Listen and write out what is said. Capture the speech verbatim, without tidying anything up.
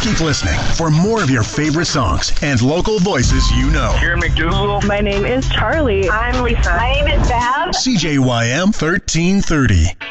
Keep listening for more of your favorite songs and local voices you know. Here in McDougal. My name is Charlie. I'm Lisa. My name is Bev. C J Y M thirteen thirty.